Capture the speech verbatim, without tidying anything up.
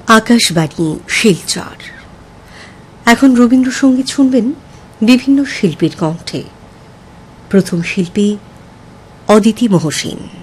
আকাশবাণী শিলচর। এখন রবীন্দ্রসঙ্গীত শুনবেন বিভিন্ন শিল্পীর কণ্ঠে। প্রথম শিল্পী অদিতি মহসিন।